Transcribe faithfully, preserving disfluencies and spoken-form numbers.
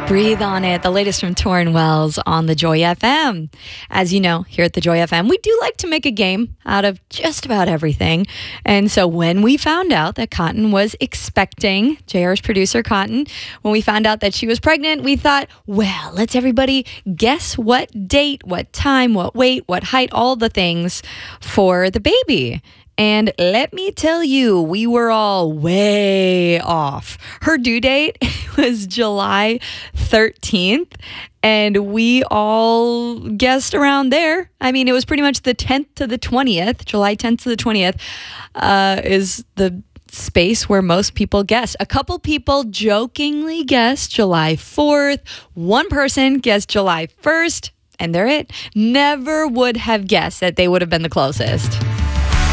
Breathe on It, the latest from Torrin Wells on the Joy F M. As you know, here at the Joy F M, we do like to make a game out of just about everything. And so when we found out that Cotton was expecting, J R's producer Cotton, when we found out that she was pregnant, we thought, well, let's everybody guess what date, what time, what weight, what height, all the things for the baby. And let me tell you, we were all way off. Her due date was July thirteenth, and we all guessed around there. I mean, it was pretty much the tenth to the twentieth. July tenth to the twentieth uh, is the space where most people guess. A couple people jokingly guessed July fourth. One person guessed July first, and they're it. Never would have guessed that they would have been the closest.